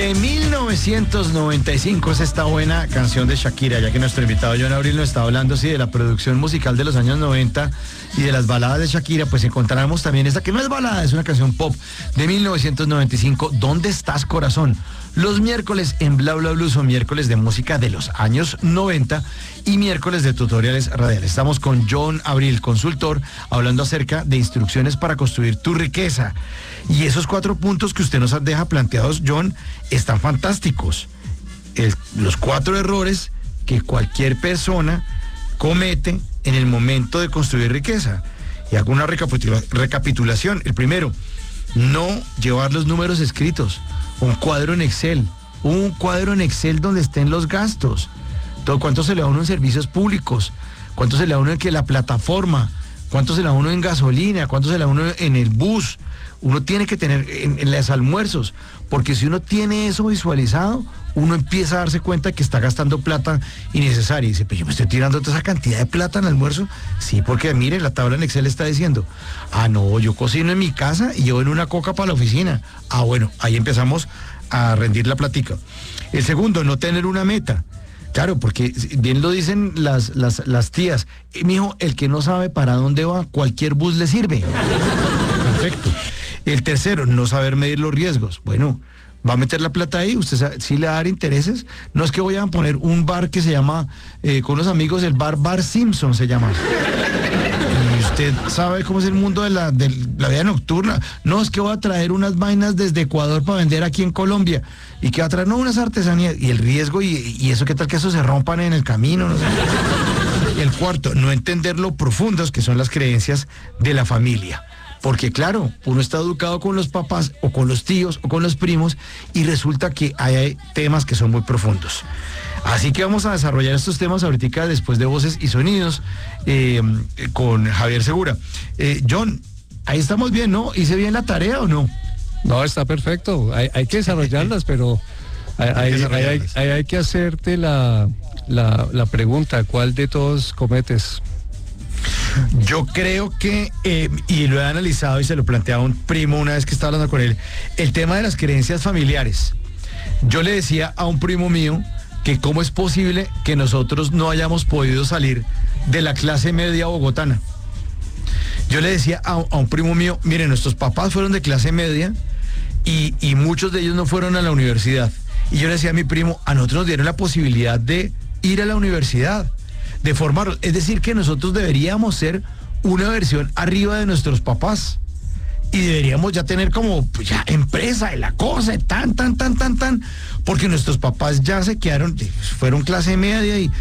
De 1995 es esta buena canción de Shakira, ya que nuestro invitado John Abril nos está hablando de la producción musical de los años 90 y de las baladas de Shakira, pues encontraremos también esta que no es balada, es una canción pop de 1995, ¿Dónde estás, corazón? Los miércoles en Bla Bla Blue son miércoles de música de los años 90 y miércoles de tutoriales radiales. Estamos con John Abril, consultor, hablando acerca de instrucciones para construir tu riqueza. Y esos 4 puntos que usted nos deja planteados, John, están fantásticos. Los 4 errores que cualquier persona comete en el momento de construir riqueza. Y hago una recapitulación. El primero, no llevar los números escritos. Un cuadro en Excel donde estén los gastos. Todo cuánto se le da a uno en servicios públicos, cuánto se le da a uno en la plataforma, cuánto se le da a uno en gasolina, cuánto se le da a uno en el bus. Uno tiene que tener en los almuerzos, porque si uno tiene eso visualizado, uno empieza a darse cuenta que está gastando plata innecesaria. Y dice, pero yo me estoy tirando toda esa cantidad de plata en el almuerzo. Sí, porque mire, la tabla en Excel está diciendo, no, yo cocino en mi casa y llevo en una coca para la oficina. Bueno, ahí empezamos a rendir la platica. El segundo, no tener una meta. Claro, porque bien lo dicen las tías, mijo, el que no sabe para dónde va, cualquier bus le sirve. Perfecto. El tercero, no saber medir los riesgos. Bueno, va a meter la plata ahí, usted sabe, sí le va a dar intereses. No es que voy a poner un bar que se llama, con los amigos, el Bar Simpson se llama. Y usted sabe cómo es el mundo de la vida nocturna. No, es que voy a traer unas vainas desde Ecuador para vender aquí en Colombia. Y que va a traer, no, unas artesanías. Y el riesgo y eso, ¿qué tal que eso se rompan en el camino? No sé. El cuarto, no entender lo profundos que son las creencias de la familia. Porque claro, uno está educado con los papás o con los tíos o con los primos y resulta que hay temas que son muy profundos. Así que vamos a desarrollar estos temas ahorita después de Voces y Sonidos con Javier Segura. John, ahí estamos bien, ¿no? ¿Hice bien la tarea o no? No, está perfecto. Hay que desarrollarlas, pero hay que hacerte la pregunta, ¿cuál de todos cometes? Yo creo que, y lo he analizado y se lo planteaba un primo una vez que estaba hablando con él, el tema de las creencias familiares. Yo le decía a un primo mío que cómo es posible que nosotros no hayamos podido salir de la clase media bogotana. Yo le decía a un primo mío, miren, nuestros papás fueron de clase media y muchos de ellos no fueron a la universidad. Y yo le decía a mi primo, a nosotros nos dieron la posibilidad de ir a la universidad, de formarlos. Es decir, que nosotros deberíamos ser una versión arriba de nuestros papás. Y deberíamos ya tener como, pues ya, empresa de la cosa, porque nuestros papás ya se quedaron, fueron clase media y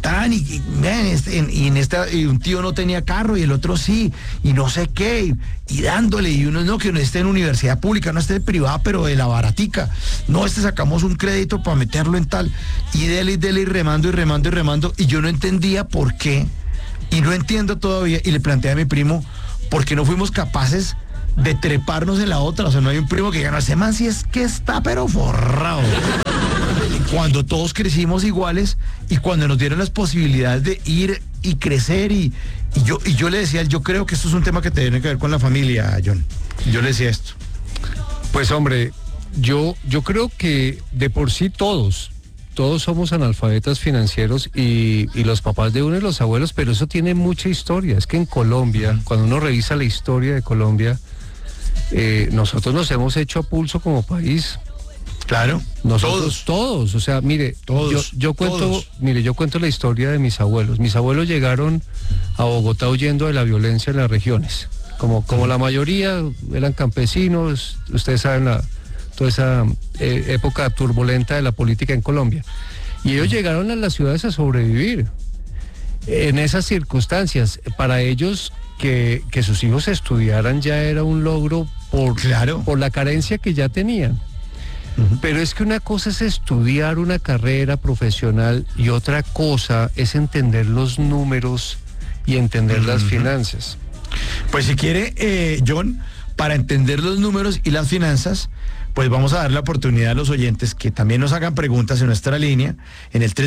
un tío no tenía carro y el otro sí, y no sé qué, y dándole, y uno no, que no esté en universidad pública, no esté privada, pero de la baratica, no, sacamos un crédito para meterlo en tal, y dele, y remando, y yo no entendía por qué, y no entiendo todavía, y le planteé a mi primo, ¿por qué no fuimos capaces de treparnos en la otra? O sea, no hay un primo que diga, no, ese man sí es que está pero forrado. Cuando todos crecimos iguales y cuando nos dieron las posibilidades de ir y crecer y yo le decía, yo creo que esto es un tema que tiene que ver con la familia, John. Yo le decía esto. Pues hombre, yo creo que de por sí todos somos analfabetas financieros y los papás de uno y los abuelos, pero eso tiene mucha historia. Es que en Colombia, cuando uno revisa la historia de Colombia, nosotros nos hemos hecho a pulso como país. Claro, nosotros todos, o sea, mire, yo cuento la historia de mis abuelos. Mis abuelos llegaron a Bogotá huyendo de la violencia en las regiones. Como la mayoría eran campesinos, ustedes saben toda esa época turbulenta de la política en Colombia. Y ellos llegaron a las ciudades a sobrevivir. En esas circunstancias, para ellos que sus hijos estudiaran ya era un logro por la carencia que ya tenían. Uh-huh. Pero es que una cosa es estudiar una carrera profesional y otra cosa es entender los números y entender las finanzas. Pues si quiere, John, para entender los números y las finanzas, pues vamos a dar la oportunidad a los oyentes que también nos hagan preguntas en nuestra línea, en el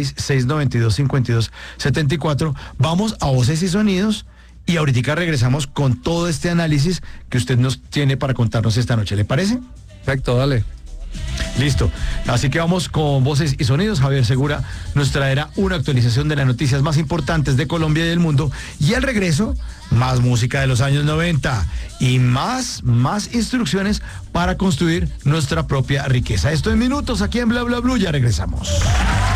316-692-5274. Vamos a Voces y Sonidos y ahorita regresamos con todo este análisis que usted nos tiene para contarnos esta noche. ¿Le parece? Perfecto, dale. Listo. Así que vamos con voces y sonidos. Javier Segura nos traerá una actualización de las noticias más importantes de Colombia y del mundo. Y al regreso, más música de los años 90 y más instrucciones para construir nuestra propia riqueza. Esto en minutos aquí en Bla Bla Blue. Ya regresamos.